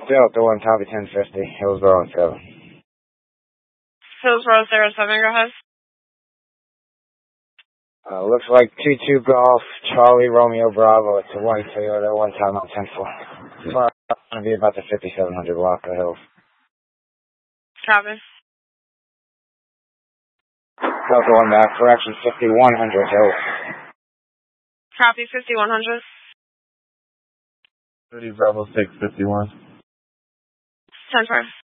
Delta 1, copy 1050, Hillsborough 7. Hillsborough 07, go ahead. Looks like 22 Golf, Charlie Romeo Bravo. It's a white Toyota, one time on 10-4. It's going to be about the 5700 block of hills. Copy. Delta 1 back, correction 5100 hills. Copy 5100. 30 Bravo 6, 51. 10-4.